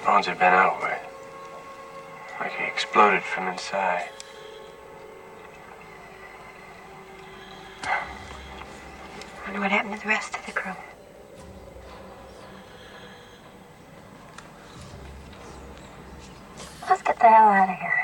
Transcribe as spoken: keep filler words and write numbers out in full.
Bones had been outward. Like he exploded from inside. I wonder what happened to the rest of the crew. Let's get the hell out of here.